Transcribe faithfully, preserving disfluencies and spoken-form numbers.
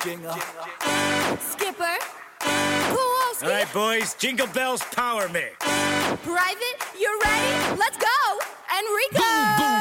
Jingle. Skipper. Kowalski. All right, boys, Jingle Bells Power Mix. Private, you ready? Let's go! Enrique!